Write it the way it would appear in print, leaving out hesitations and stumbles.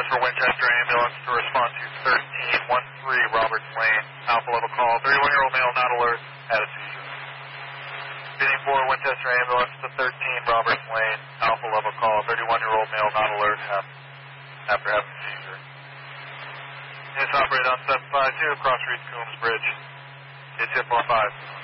for Winchester Ambulance to respond to 1313 Roberts Lane, Alpha level call. 31-year-old male not alert, had a seizure. Bidding for Winchester Ambulance to 13 Roberts Lane, Alpha level call. 31-year-old male not alert after having a seizure. Units operate on 752 across Reed Coombs Bridge. It's hip 15.